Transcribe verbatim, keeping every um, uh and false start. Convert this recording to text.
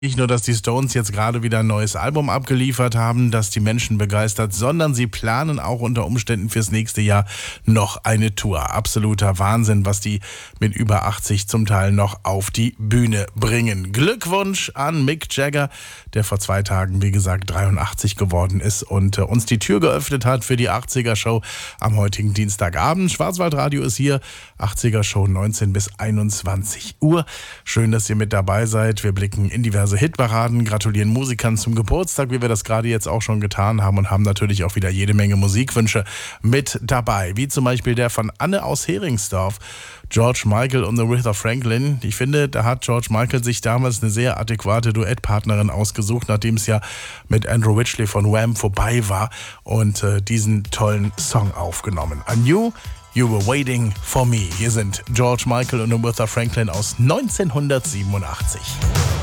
Nicht nur, dass die Stones jetzt gerade wieder ein neues Album abgeliefert haben, das die Menschen begeistert, sondern sie planen auch unter Umständen fürs nächste Jahr noch eine Tour. Absoluter Wahnsinn, was die mit über achtzig zum Teil noch auf die Bühne bringen. Glückwunsch an Mick Jagger, der vor zwei Tagen, wie gesagt, dreiundachtzig geworden ist und äh, uns die Tür geöffnet hat für die achtziger-Show am heutigen Dienstagabend. Schwarzwaldradio ist hier, achtziger-Show neunzehn bis einundzwanzig Uhr. Schön, dass ihr mit dabei seid. Wir blicken in diverse Hitparaden, gratulieren Musikern zum Geburtstag, wie wir das gerade jetzt auch schon getan haben, und haben natürlich auch wieder jede Menge Musikwünsche mit dabei, wie zum Beispiel der von Anne aus Heringsdorf, George Michael und Aretha Franklin. Ich finde, da hat George Michael sich damals eine sehr adäquate Duettpartnerin ausgesucht, nachdem es ja mit Andrew Ridgeley von Wham vorbei war, und äh, diesen tollen Song aufgenommen. I Knew You Were Waiting For Me. Hier sind George Michael und Aretha Franklin aus neunzehnhundertsiebenundachtzig.